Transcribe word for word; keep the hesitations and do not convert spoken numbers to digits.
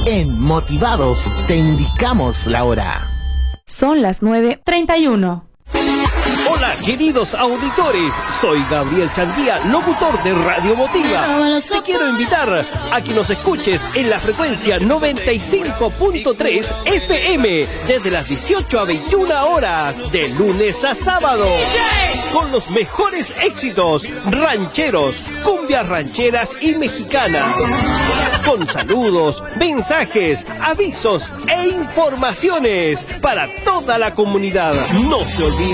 En Motivados te indicamos la hora. Son las nueve treinta y uno. Hola queridos auditores, soy Gabriel Chandía, locutor de Radio Motiva. Te quiero invitar a que nos escuches en la frecuencia noventa y cinco punto tres F M desde las dieciocho a veintiuna horas, de lunes a sábado, con los mejores éxitos rancheros, cumbias rancheras y mexicanas, con saludos, mensajes, avisos e informaciones para toda la comunidad. No se olvide